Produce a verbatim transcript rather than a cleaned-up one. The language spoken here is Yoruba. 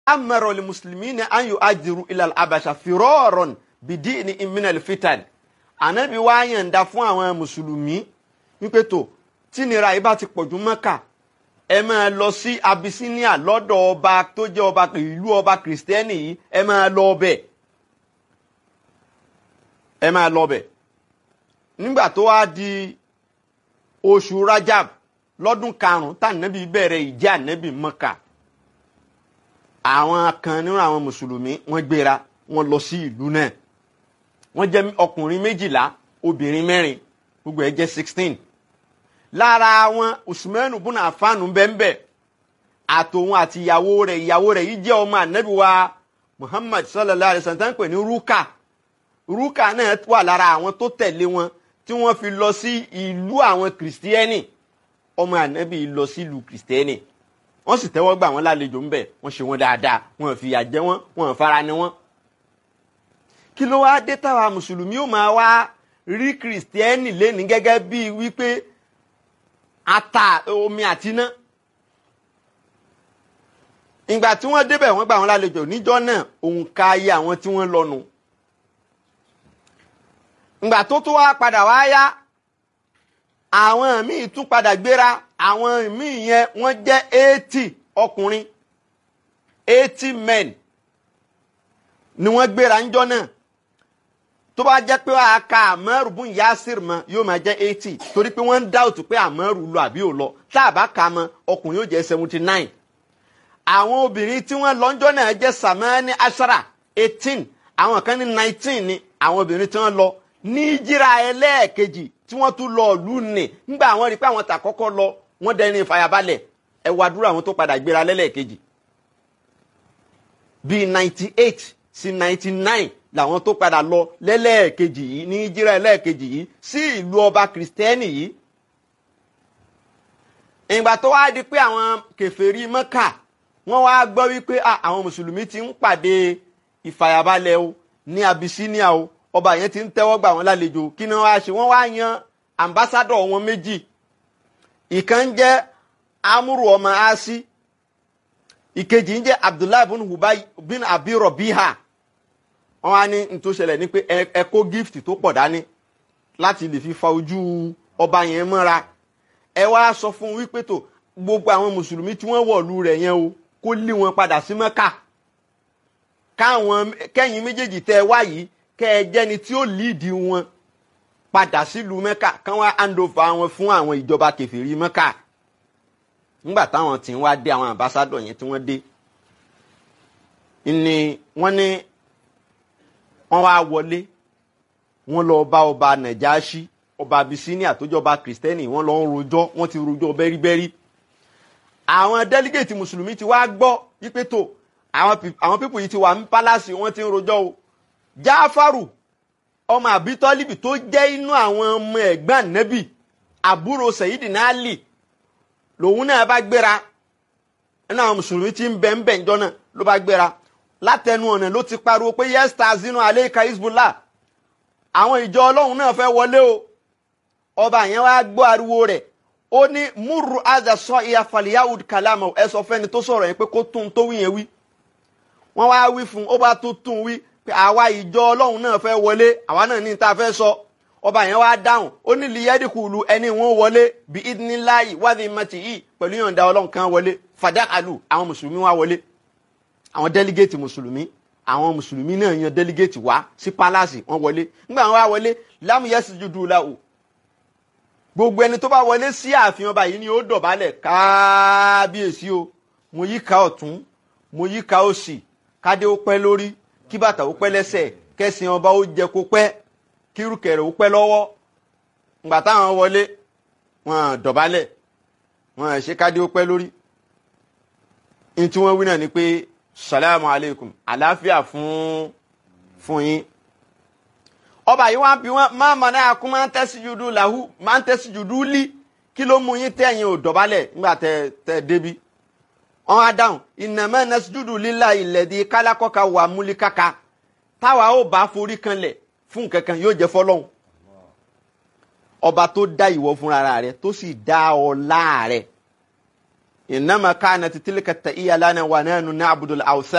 amara lil muslimina an yu'ajiru ila al-habasha firaran bidini min al-fitan. Ànábì wá yọ̀ǹda fún àwọn mùsùlùmí wípé tó tí nira yìí bá ti pọ̀jù Mẹ́kà ẹ máa lọ sí Abyssinia lọ́dọ̀ ọba tó jẹ́ ọba ìlú ọba Kristẹni yìí ẹ máa lọ bẹ̀ ẹ máa lọ bẹ̀. Nígbà tó wá di oṣù Rajab lọ́dún karùn-ún tá Ànábì bẹ̀rẹ̀ ìjẹ́ Ànábì Mẹ́kà, àwọn kan nínú àwọn mùsùlùmí wọ́n gbéra wọ́n lọ sí ìlú náà. Wọ́n jẹ́ ọkùnrin méjìlá obìnrin mẹ́rin gbogbo ẹ̀ jẹ́ sixteen. Lára wọn Usman ibn Affan bẹ́ńbẹ́ àtòun àti ìyàwó rẹ̀ ìyàwó rẹ̀ yìí jẹ́ ọmọ Ànábì wa Muhammad sallallahu alaihi wasallam pè ní Ruka. Ruka náà wà lára àwọn tó tẹ̀lé wọn tí wọ́n fi lọ sí ìlú àwọn Kìrìsìtẹ́nì. Ọmọ Ànábì lọ sí ìlú Kìrìsìtẹ́nì wọ́n sì tẹ́wọ́ gbà wọ́n lálejò ńbẹ̀ wọ́n ṣe wọ́n dáadáa wọ́n fìyà jẹ wọ́n wọ́n fara ni wọ́n. Kí ló wá dé táwa mùsùlùmí ó máa wá rí Kìrìsìtẹ́nì lénìí gẹ́gẹ́ bíi wípé ata omi àti iná? Ìgbà tí wọ́n débẹ̀ wọ́n gbà wọ́n lálejò níjọ́ náà òǹkà ayé àwọn tí wọ́n lọ́nu. Ìgbà tó tó wá padà wá yá àwọn míì tún padà gbéra àwọn míì yẹn wọ́n jẹ́ eighty ọkùnrin eighty men ni wọ́n gbéra níjọ́ náà. Tó bá jẹ́ pé wàá ka Ammar bun Yasir mọ́ yóò máa jẹ́ eighty torí pé wọ́n ń dáùtù pé Ammar lọ àbí ò lọ. Tá a bá ka mọ́ ọkùnrin yóò jẹ́ seventy nine. Àwọn obìnrin tí wọ́n lọ́njọ́ náà jẹ́ samani ashara eighteen. Àwọn kan ní nineteen ni àwọn obìnrin tí wọ́n lọ ní jíra ẹlẹ́ẹ̀kejì tí wọ́n tún lọ ìlú nì. Nígbà àwọn rí pé àwọn tà kọ́kọ́ lọ wọ́n dẹni ìfàyàbalẹ̀ ẹ wá dúró àwọn tó padà gbéra lẹ́lẹ́ẹ̀kejì. Bíi ninety eight sí ninety nine làwọn tó padà lọ lẹ́lẹ́ẹ̀kejì yìí ní jíra ẹlẹ́ẹ̀kejì yìí sí ìlú ọba Kristẹni yìí. Ìgbà tó wá di pé àwọn kèfèrí Mẹ́kà wọ́n wá gbọ́ wípé àwọn mùsùlùmí ti ń pàdé ìfàyàbalẹ̀ o ní Abyssinia o ọba yẹn ti ń tẹ́wọ́ gbà wọ́n lálejò kí ni wọ́n wá ṣe wọ́n wá yan ambassadọ̀ wọn méjì. Ìkan jẹ́ Amuru ọmọ Asi ìkejì ń jẹ́ Abdullahi bin Ubay bin Abi Rabiha. Wọ́n wá ní tó ṣẹlẹ̀ ní pé ẹ kó gift tó pọ̀ dání láti lè fi fa ojú ọba yẹn mọ́ra. Ẹ wá sọ fún wípé tó gbogbo àwọn mùsùlùmí tí wọ́n wọ̀lú rẹ̀ yẹn o kó lé wọn padà sí Mẹ́kà. Káwọn kẹ́yìn méjèèjì tẹ́ wá yìí kẹ́ ẹ jẹ́ni tí ó lead wọn padà sílùú Mẹ́kà kán wá hand over wọn fún àwọn ìjọba kèfèrí Mẹ́kà. Nígbà táwọn tí ń wá dé àwọn ambassador yẹn tí wọ́n dé ni wọ́n ní wọ́n wá wọlé wọ́n lọ bá ọba Najashi ọba Abyssinia tó jọba Kristẹni wọ́n lọ ń rojọ́ wọ́n ti rojọ́ bẹ́ríbẹ́rí. Àwọn delegate mùsùlùmí ti wá gbọ́ wípé tó àwọn pípù yìí ti wà ní palace wọ́n ti ń rojọ́ o. Jáfàrù ọmọ Àbí Tọ́líbì tó jẹ́ inú àwọn ọmọ ẹ̀gbọ́n Ànábì àbúrò Sayyidina Ali lòun náà bá gbéra ẹnu àwọn mùsùlùmí tí ń bẹ ń bẹ ńjọ́ náà ló bá gbéra látẹnu ọ̀nà ló ti pariwo pé yastazinu alayka Hizbullah àwọn ìjọ Ọlọ́run náà fẹ́ wọlé o. Ọba yẹn wá gbọ́ ariwo rẹ̀ ó ní múrù àjà sọ ìyá faliyahud kalama ẹ sọ fẹ́ni tó sọ̀rọ̀ yẹn pé kó tún tó wí yẹn wí. Wọ́n wá wí fún ó bá tó tún wí pé àwa ìjọ Ọlọ́run náà fẹ́ wọlé àwa náà ní ta fẹ́ sọ. Ọba yẹn wá dáhùn ó ní liyadkhulu ẹni wọn wọlé bí idnillahi wa dhimmatihi pẹ̀lú yọ̀ǹda Ọlọ́run kan wọlé fadakalu àwọn mùsùlùmí wá wọlé. Àwọn delegate mùsùlùmí àwọn mùsùlùmí náà yan delegate wá sí palace wọ́n wọlé. Nígbà wọ́n wá wọlé lam yasjudu lahu gbogbo ẹni tó bá wọlé sí ààfin ọba yìí ni ó dọ̀bálẹ̀ kábíyèsí o mo yí ká ọ̀tún mo yí ká òsì kádé ó pẹ́ lórí kí bàtà ó pẹ́ lẹ́sẹ̀ kẹ́sìn ọba ó jẹ kó pẹ́ kírùkẹ̀rẹ̀ ó pẹ́ lọ́wọ́. Ǹgbà táwọn wọlé wọn dọ̀bálẹ̀ wọn ṣe kádé ó pẹ́ lórí. In tí wọ́n wí náà ni pé salamu alaikum àlàáfíà fún fún yín. Ọba yìí wá bí wọ́n máa mọ̀ náà kún máa ń tẹ́sí jùdú làhú máa ń tẹ́sí jùdú lí kí ló mú yín tẹ̀yìn ò dọ̀bálẹ̀ nígbà tẹ tẹ débi. Wọ́n á dáhùn innama nasjudu lillahi alladhi khalaqaka wa mulikaka táwa ó bá forí kanlẹ̀ fún kankan yóò jẹ́ fọ́lọ́hun. Ọba tó dá ìwọ fúnra rẹ̀ tó sì dá ọlá rẹ̀ innama kanat tilka at-ta'iya lana wa nahnu na'budu al-awthan